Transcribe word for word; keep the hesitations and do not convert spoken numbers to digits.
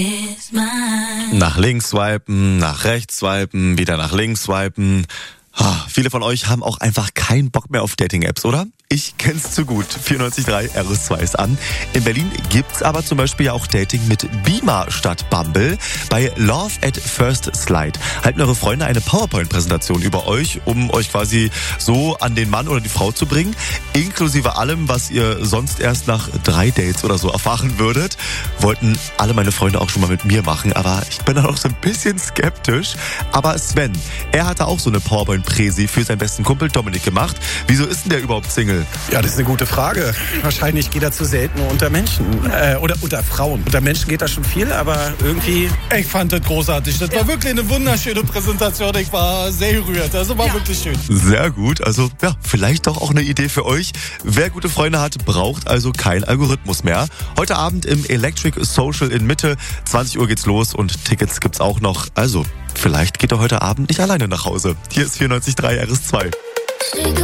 Nach links swipen, nach rechts swipen, wieder nach links swipen. Ah, viele von euch haben auch einfach keinen Bock mehr auf Dating-Apps, oder? Ich kenn's zu gut. vierundneunzig Komma drei R S zwei ist an. In Berlin gibt's aber zum Beispiel ja auch Dating mit Beamer statt Bumble. Bei Love at First Slide halten eure Freunde eine PowerPoint-Präsentation über euch, um euch quasi so an den Mann oder die Frau zu bringen. Inklusive allem, was ihr sonst erst nach drei Dates oder so erfahren würdet. Wollten alle meine Freunde auch schon mal mit mir machen, aber ich bin da noch so ein bisschen skeptisch. Aber Sven, er hatte auch so eine PowerPoint-Präsi für seinen besten Kumpel Dominik gemacht. Wieso ist denn der überhaupt Single? Ja, das ist eine gute Frage. Wahrscheinlich geht er zu selten unter Menschen. Äh, oder unter Frauen. Unter Menschen geht das schon viel, aber irgendwie... Ich fand das großartig. Das ja. war wirklich eine wunderschöne Präsentation. Ich war sehr gerührt. Also war ja. wirklich schön. Sehr gut. Also ja, vielleicht doch auch eine Idee für euch. Wer gute Freunde hat, braucht also keinen Algorithmus mehr. Heute Abend im Electric Social in Mitte. zwanzig Uhr geht's los und Tickets gibt's auch noch. Also vielleicht geht er heute Abend nicht alleine nach Hause. Hier ist vierundneunzig Komma drei R S zwei.